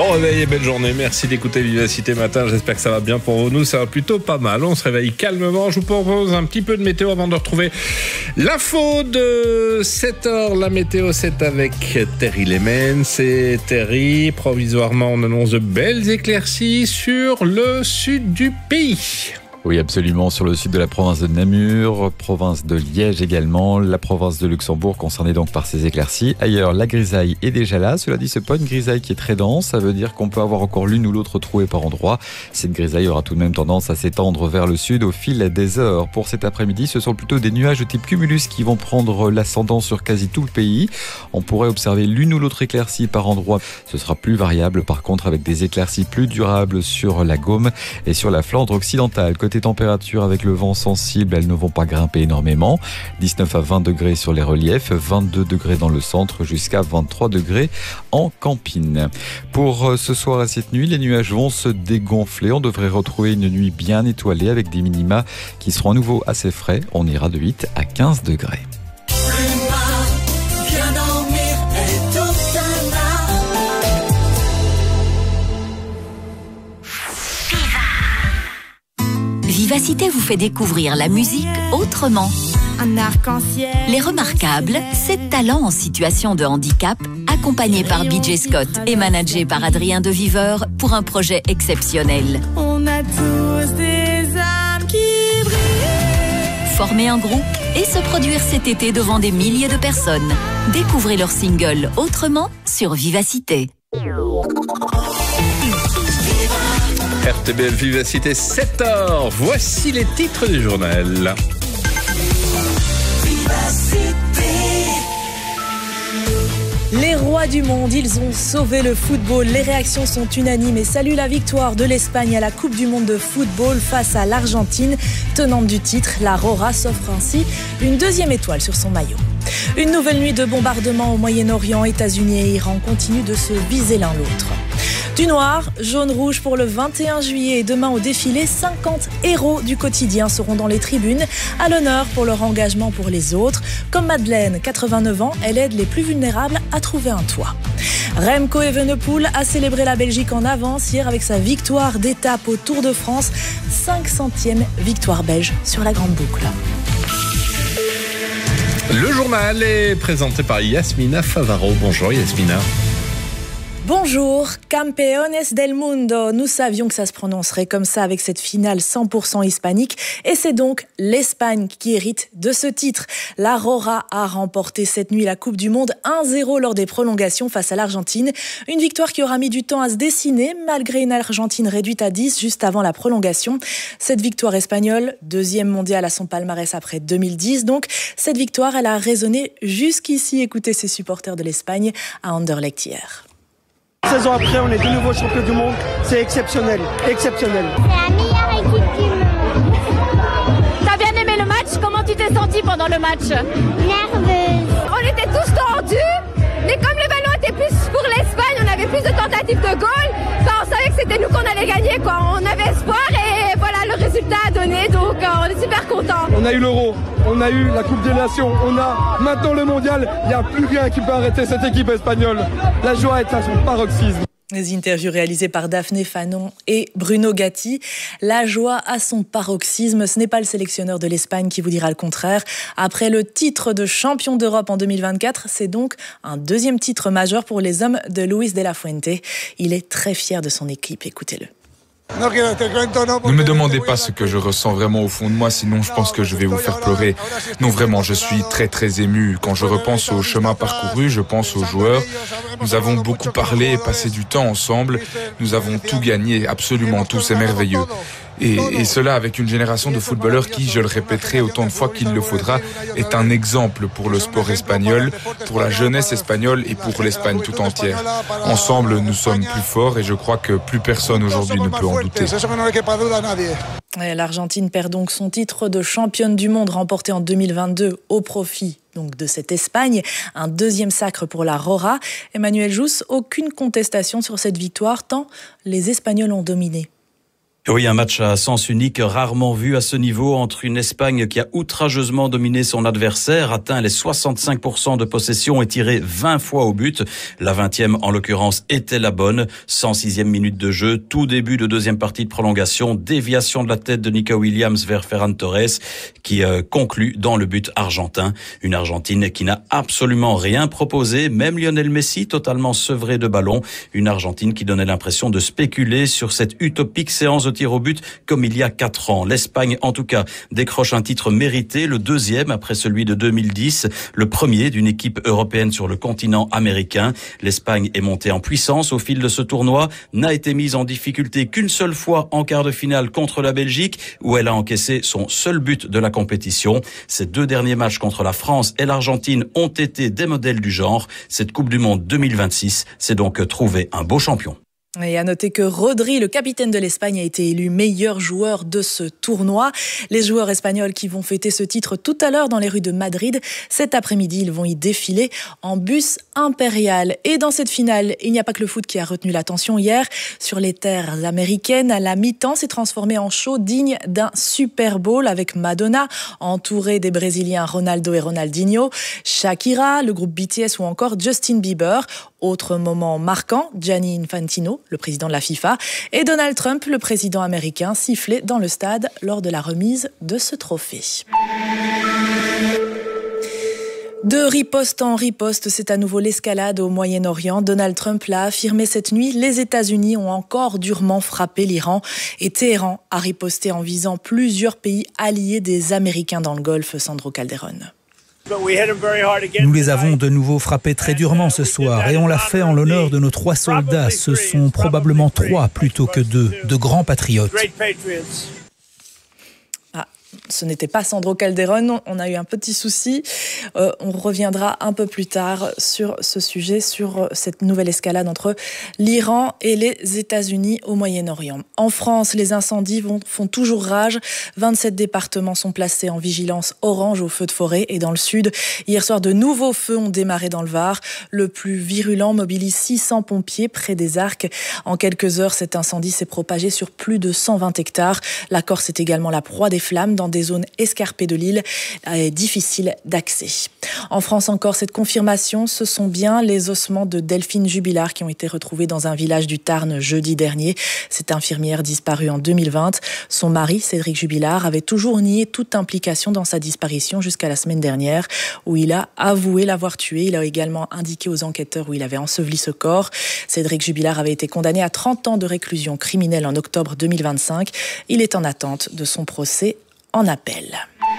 Bon réveil et belle journée, merci d'écouter Vivacité Matin, j'espère que ça va bien pour vous. Nous ça va plutôt pas mal, on se réveille calmement. Je vous propose un petit peu de météo avant de retrouver l'info de 7h. La météo c'est avec Terry Lehmann. C'est Terry, provisoirement on annonce de belles éclaircies sur le sud du pays. Oui, absolument, sur le sud de la province de Namur, province de Liège également, la province de Luxembourg concernée donc par ces éclaircies. Ailleurs, la grisaille est déjà là. Cela dit, c'est pas une grisaille qui est très dense. Ça veut dire qu'on peut avoir encore l'une ou l'autre trouée par endroit. Cette grisaille aura tout de même tendance à s'étendre vers le sud au fil des heures. Pour cet après-midi, ce sont plutôt des nuages de type cumulus qui vont prendre l'ascendant sur quasi tout le pays. On pourrait observer l'une ou l'autre éclaircie par endroit. Ce sera plus variable, par contre, avec des éclaircies plus durables sur la Gaume et sur la Flandre occidentale. Côté température, avec le vent sensible, elles ne vont pas grimper énormément. 19 à 20 degrés sur les reliefs, 22 degrés dans le centre, jusqu'à 23 degrés en campine. Pour ce soir et cette nuit, les nuages vont se dégonfler. On devrait retrouver une nuit bien étoilée avec des minima qui seront à nouveau assez frais. On ira de 8 à 15 degrés. Vivacité vous fait découvrir la musique autrement. Un arc-en-ciel. Les Remarquables, 7 talents en situation de handicap, accompagnés par BJ Scott et managés par Adrien Deviveur pour un projet exceptionnel. On a tous des âmes qui brillent. Former un groupe et se produire cet été devant des milliers de personnes. Découvrez leur single Autrement sur Vivacité. RTBF Vivacité 7h, voici les titres du journal. Les rois du monde, ils ont sauvé le football. Les réactions sont unanimes et saluent la victoire de l'Espagne à la Coupe du monde de football face à l'Argentine. Tenante du titre, la Rora s'offre ainsi une deuxième étoile sur son maillot. Une nouvelle nuit de bombardements au Moyen-Orient, États-Unis et Iran continuent de se viser l'un l'autre. Du noir, jaune-rouge pour le 21 juillet et demain au défilé, 50 héros du quotidien seront dans les tribunes à l'honneur pour leur engagement pour les autres. Comme Madeleine, 89 ans, elle aide les plus vulnérables à trouver un toit. Remco Evenepoel a célébré la Belgique en avance hier avec sa victoire d'étape au Tour de France, 500e victoire belge sur la Grande Boucle. Le journal est présenté par Yasmina Favaro. Bonjour Yasmina. Bonjour, Campeones del Mundo. Nous savions que ça se prononcerait comme ça avec cette finale 100% hispanique et c'est donc l'Espagne qui hérite de ce titre. La Rora a remporté cette nuit la Coupe du Monde 1-0 lors des prolongations face à l'Argentine. Une victoire qui aura mis du temps à se dessiner malgré une Argentine réduite à 10 juste avant la prolongation. Cette victoire espagnole, deuxième mondiale à son palmarès après 2010. Donc cette victoire, elle a résonné jusqu'ici. Écoutez ces supporters de l'Espagne à Anderlecht hier. 16 ans après, on est de nouveau champion du monde. C'est exceptionnel, exceptionnel. C'est la meilleure équipe du monde. T'as bien aimé le match? Comment tu t'es senti pendant le match? Nerveuse. On était tous tendus, mais comme le ballon était plus pour l'Espagne, on avait plus de tentatives de goal, on savait que c'était nous qu'on allait gagner, quoi. On avait espoir et voilà, le résultat a donné, donc on est super contents. On a eu l'Euro, on a eu la Coupe des Nations, on a maintenant le Mondial. Il n'y a plus rien qui peut arrêter cette équipe espagnole. La joie est à son paroxysme. Les interviews réalisées par Daphné Fanon et Bruno Gatti. La joie à son paroxysme. Ce n'est pas le sélectionneur de l'Espagne qui vous dira le contraire. Après le titre de champion d'Europe en 2024, c'est donc un deuxième titre majeur pour les hommes de Luis de la Fuente. Il est très fier de son équipe. Écoutez-le. Ne me demandez pas ce que je ressens vraiment au fond de moi, sinon je pense que je vais vous faire pleurer. Non, vraiment, je suis très très ému. Quand je repense au chemin parcouru, je pense aux joueurs. Nous avons beaucoup parlé et passé du temps ensemble. Nous avons tout gagné, absolument tout, c'est merveilleux. Et cela avec une génération de footballeurs qui, je le répéterai autant de fois qu'il le faudra, est un exemple pour le sport espagnol, pour la jeunesse espagnole et pour l'Espagne tout entière. Ensemble, nous sommes plus forts et je crois que plus personne aujourd'hui ne peut en douter. L'Argentine perd donc son titre de championne du monde remporté en 2022 au profit donc de cette Espagne. Un deuxième sacre pour la Rora. Emmanuel Jousse, aucune contestation sur cette victoire tant les Espagnols ont dominé. Oui, un match à sens unique rarement vu à ce niveau entre une Espagne qui a outrageusement dominé son adversaire, atteint les 65% de possession et tiré 20 fois au but. La 20e, en l'occurrence, était la bonne. 106e minute de jeu, tout début de deuxième partie de prolongation, déviation de la tête de Nico Williams vers Ferran Torres qui conclut dans le but argentin. Une Argentine qui n'a absolument rien proposé, même Lionel Messi totalement sevré de ballon. Une Argentine qui donnait l'impression de spéculer sur cette utopique séance de tir au but comme il y a 4 ans. L'Espagne, en tout cas, décroche un titre mérité, le deuxième après celui de 2010, le premier d'une équipe européenne sur le continent américain. L'Espagne est montée en puissance au fil de ce tournoi, n'a été mise en difficulté qu'une seule fois en quart de finale contre la Belgique, où elle a encaissé son seul but de la compétition. Ces 2 derniers matchs contre la France et l'Argentine ont été des modèles du genre. Cette Coupe du Monde 2026 s'est donc trouvé un beau champion. Et à noter que Rodri, le capitaine de l'Espagne, a été élu meilleur joueur de ce tournoi. Les joueurs espagnols qui vont fêter ce titre tout à l'heure dans les rues de Madrid. Cet après-midi, ils vont y défiler en bus impérial. Et dans cette finale, il n'y a pas que le foot qui a retenu l'attention hier. Sur les terres américaines, à la mi-temps, s'est transformé en show digne d'un Super Bowl avec Madonna, entourée des Brésiliens Ronaldo et Ronaldinho, Shakira, le groupe BTS ou encore Justin Bieber. Autre moment marquant, Gianni Infantino, le président de la FIFA, et Donald Trump, le président américain, sifflé dans le stade lors de la remise de ce trophée. De riposte en riposte, c'est à nouveau l'escalade au Moyen-Orient. Donald Trump l'a affirmé cette nuit. Les États-Unis ont encore durement frappé l'Iran et Téhéran a riposté en visant plusieurs pays alliés des Américains dans le Golfe. Sandro Calderón. Nous les avons de nouveau frappés très durement ce soir et on l'a fait en l'honneur de nos 3 soldats. Ce sont probablement 3 plutôt que 2, de grands patriotes. Ce n'était pas Sandro Calderón, on a eu un petit souci. On reviendra un peu plus tard sur ce sujet, sur cette nouvelle escalade entre l'Iran et les États-Unis au Moyen-Orient. En France, les incendies font toujours rage. 27 départements sont placés en vigilance orange aux feux de forêt. Et dans le sud, hier soir, de nouveaux feux ont démarré dans le Var. Le plus virulent mobilise 600 pompiers près des Arcs. En quelques heures, cet incendie s'est propagé sur plus de 120 hectares. La Corse est également la proie des flammes dans des zones escarpées de l'île et difficiles d'accès. En France encore, cette confirmation, ce sont bien les ossements de Delphine Jubilard qui ont été retrouvés dans un village du Tarn jeudi dernier. Cette infirmière disparue en 2020. Son mari, Cédric Jubilard, avait toujours nié toute implication dans sa disparition jusqu'à la semaine dernière où il a avoué l'avoir tué. Il a également indiqué aux enquêteurs où il avait enseveli ce corps. Cédric Jubilard avait été condamné à 30 ans de réclusion criminelle en octobre 2025. Il est en attente de son procès en appel.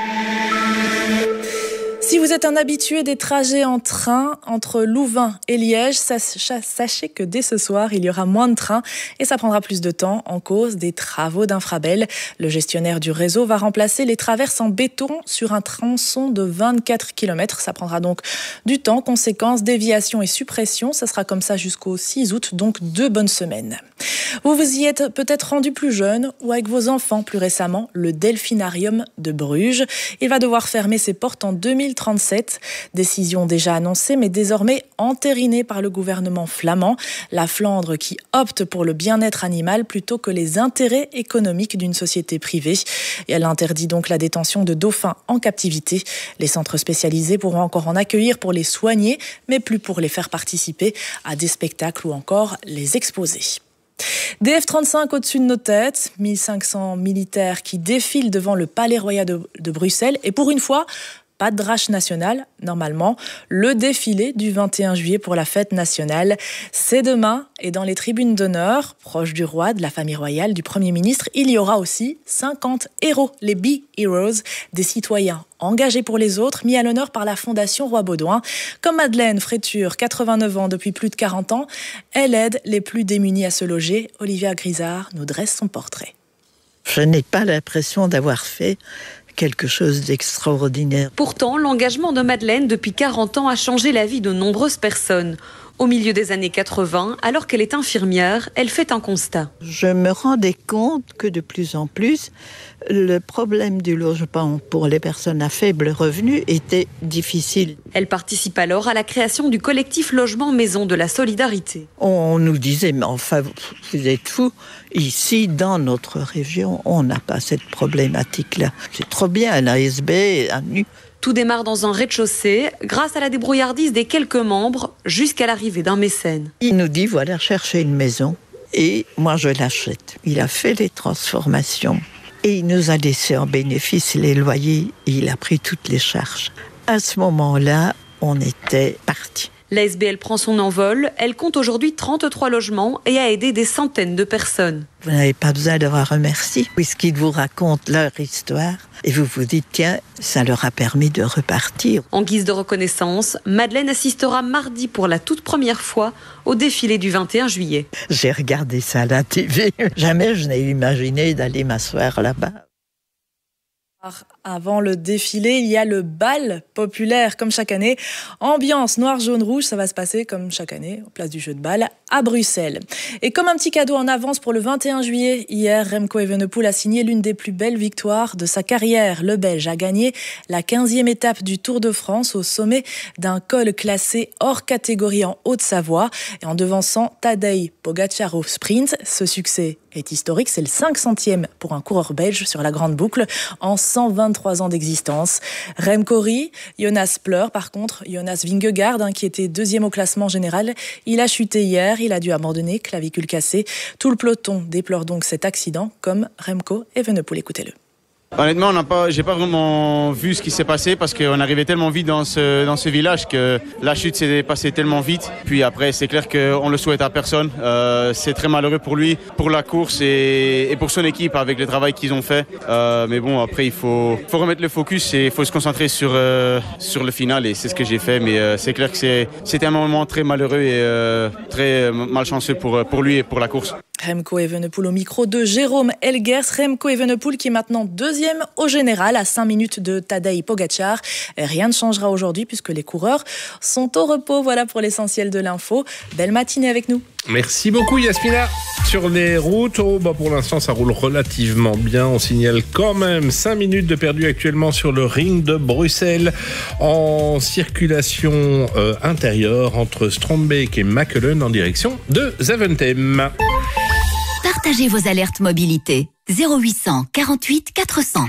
Si vous êtes un habitué des trajets en train entre Louvain et Liège, sachez que dès ce soir, il y aura moins de trains et ça prendra plus de temps en cause des travaux d'Infrabel. Le gestionnaire du réseau va remplacer les traverses en béton sur un tronçon de 24 km. Ça prendra donc du temps. Conséquence, déviation et suppression. Ça sera comme ça jusqu'au 6 août, donc 2 bonnes semaines. Vous vous y êtes peut-être rendu plus jeune ou avec vos enfants plus récemment, le Delphinarium de Bruges. Il va devoir fermer ses portes en 2037. Décision déjà annoncée mais désormais entérinée par le gouvernement flamand. La Flandre qui opte pour le bien-être animal plutôt que les intérêts économiques d'une société privée. Et elle interdit donc la détention de dauphins en captivité. Les centres spécialisés pourront encore en accueillir pour les soigner, mais plus pour les faire participer à des spectacles ou encore les exposer. Des F-35 au-dessus de nos têtes, 1500 militaires qui défilent devant le Palais Royal de Bruxelles et pour une fois, pas de drache nationale, normalement. Le défilé du 21 juillet pour la fête nationale, c'est demain. Et dans les tribunes d'honneur, proches du roi, de la famille royale, du Premier ministre, il y aura aussi 50 héros, les Be Heroes, des citoyens engagés pour les autres, mis à l'honneur par la Fondation Roi Baudouin. Comme Madeleine Fréture, 89 ans depuis plus de 40 ans, elle aide les plus démunis à se loger. Olivia Grisard nous dresse son portrait. Je n'ai pas l'impression d'avoir fait quelque chose d'extraordinaire. Pourtant, l'engagement de Madeleine depuis 40 ans a changé la vie de nombreuses personnes. Au milieu des années 80, alors qu'elle est infirmière, elle fait un constat. Je me rendais compte que de plus en plus, le problème du logement pour les personnes à faible revenu était difficile. Elle participe alors à la création du collectif Logement Maison de la Solidarité. On nous disait, mais enfin, vous êtes fous. Ici, dans notre région, on n'a pas cette problématique-là. C'est trop bien, l'ASB, à nu. Tout démarre dans un rez-de-chaussée, grâce à la débrouillardise des quelques membres, jusqu'à l'arrivée d'un mécène. Il nous dit, voilà, cherchez une maison, et moi je l'achète. Il a fait les transformations, et il nous a laissé en bénéfice les loyers, et il a pris toutes les charges. À ce moment-là, on était partis. L'ASBL prend son envol, elle compte aujourd'hui 33 logements et a aidé des centaines de personnes. Vous n'avez pas besoin de voir un merci, puisqu'ils vous racontent leur histoire et vous vous dites, tiens, ça leur a permis de repartir. En guise de reconnaissance, Madeleine assistera mardi pour la toute première fois au défilé du 21 juillet. J'ai regardé ça à la TV, jamais je n'ai imaginé d'aller m'asseoir là-bas. Avant le défilé, il y a le bal populaire, comme chaque année. Ambiance noir, jaune, rouge, ça va se passer comme chaque année, au place du jeu de balle, à Bruxelles. Et comme un petit cadeau en avance pour le 21 juillet, hier, Remco Evenepoel a signé l'une des plus belles victoires de sa carrière. Le Belge a gagné la 15e étape du Tour de France au sommet d'un col classé hors catégorie en Haute-Savoie et en devançant Tadej Pogačar au sprint. Ce succès est historique, c'est le 500e pour un coureur belge sur la grande boucle en 123 ans d'existence. Remco rit, Jonas pleure. Par contre, Jonas Vingegaard, qui était deuxième au classement général, il a chuté hier, il a dû abandonner, clavicule cassée. Tout le peloton déplore donc cet accident, comme Remco Evenepoel. Écoutez-le. Honnêtement, j'ai pas vraiment vu ce qui s'est passé parce qu'on arrivait tellement vite dans ce village que la chute s'est passée tellement vite. Puis après, c'est clair qu'on le souhaite à personne. C'est très malheureux pour lui, pour la course et pour son équipe avec le travail qu'ils ont fait. Mais bon, après, il faut remettre le focus et il faut se concentrer sur le final et c'est ce que j'ai fait. Mais c'est clair que c'était un moment très malheureux et très malchanceux pour lui et pour la course. Remco Evenepoel au micro de Jérôme Elgers. Remco Evenepoel qui est maintenant deuxième au général à 5 minutes de Tadej Pogačar. Rien ne changera aujourd'hui puisque les coureurs sont au repos. Voilà pour l'essentiel de l'info. Belle matinée avec nous. Merci beaucoup Yasmina. Sur les routes, pour l'instant ça roule relativement bien. On signale quand même 5 minutes de perdu actuellement sur le ring de Bruxelles en circulation intérieure entre Strombeek et Mechelen en direction de Zaventem. Partagez vos alertes mobilité. 0800 48 400.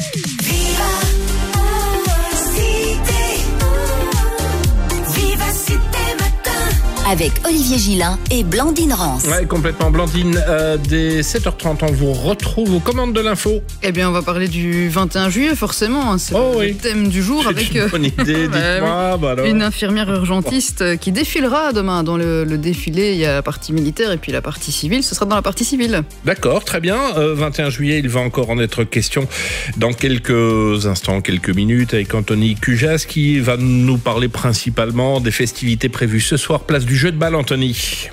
Avec Olivier Gillin et Blandine Rance. Ouais, complètement. Blandine, dès 7h30, on vous retrouve aux commandes de l'info. Eh bien, on va parler du 21 juillet, forcément. C'est le thème du jour. Avec une bonne idée, dites-moi. Une infirmière urgentiste qui défilera demain. Dans le défilé, il y a la partie militaire et puis la partie civile. Ce sera dans la partie civile. D'accord, très bien. 21 juillet, il va encore en être question dans quelques instants, quelques minutes, avec Anthony Cujas qui va nous parler principalement des festivités prévues ce soir, place du jeu de balle, Anthony.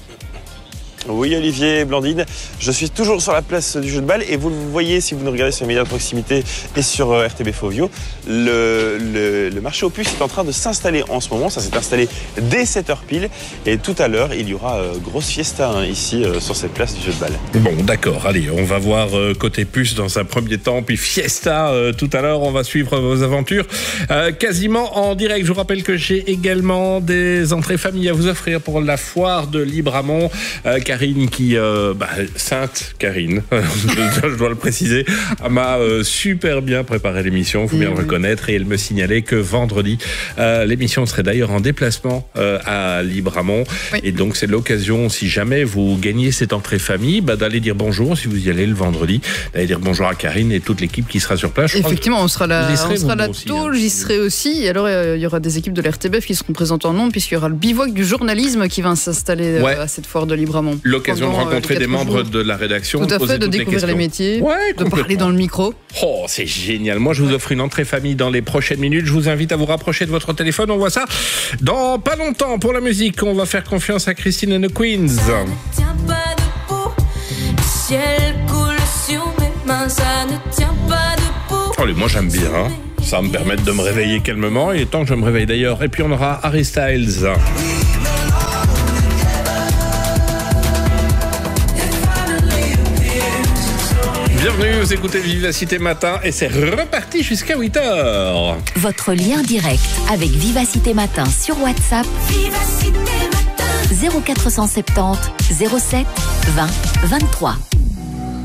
Oui, Olivier, Blandine, je suis toujours sur la place du jeu de balle et vous le voyez si vous nous regardez sur les médias de proximité et sur RTB Fovio, le marché aux puces est en train de s'installer en ce moment. Ça s'est installé dès 7h pile et tout à l'heure, il y aura grosse fiesta ici sur cette place du jeu de balle. Bon, d'accord, allez, on va voir côté puce dans un premier temps, puis fiesta tout à l'heure. On va suivre vos aventures quasiment en direct. Je vous rappelle que j'ai également des entrées famille à vous offrir pour la foire de Libramont. Karine qui, sainte Karine, je dois le préciser, m'a super bien préparé l'émission, il faut bien le reconnaître, et elle me signalait que vendredi, l'émission serait d'ailleurs en déplacement à Libramont, et donc c'est l'occasion, si jamais vous gagnez cette entrée famille, d'aller dire bonjour, si vous y allez le vendredi, d'aller dire bonjour à Karine et toute l'équipe qui sera sur place. Effectivement, on sera là aussi, tôt, j'y serai aussi, et alors il y aura des équipes de l'RTBF qui seront présentes en nombre, puisqu'il y aura le bivouac du journalisme qui va s'installer à cette foire de Libramont. L'occasion de rencontrer des membres de la rédaction. Tout à fait, de découvrir les métiers, de parler dans le micro. Oh, c'est génial. Moi, je vous offre une entrée famille dans les prochaines minutes. Je vous invite à vous rapprocher de votre téléphone. On voit ça dans pas longtemps. Pour la musique, on va faire confiance à Christine and the Queens. Ça ne tient pas debout. Le ciel coule sur mes mains, ça ne tient pas debout. Allez, moi, j'aime bien. Ça va me permettre de me réveiller calmement. Il est temps que je me réveille d'ailleurs. Et puis, on aura Harry Styles. bienvenue, vous écoutez Vivacité Matin et c'est reparti jusqu'à 8h. Votre lien direct avec Vivacité Matin sur WhatsApp. Vivacité Matin. 0470 07 20 23.